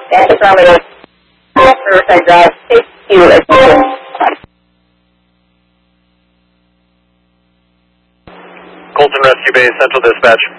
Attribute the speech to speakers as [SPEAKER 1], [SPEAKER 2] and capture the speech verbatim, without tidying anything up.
[SPEAKER 1] That's Romeo. Riverside Drive, six Q.
[SPEAKER 2] Colton Rescue Base, Central Dispatch.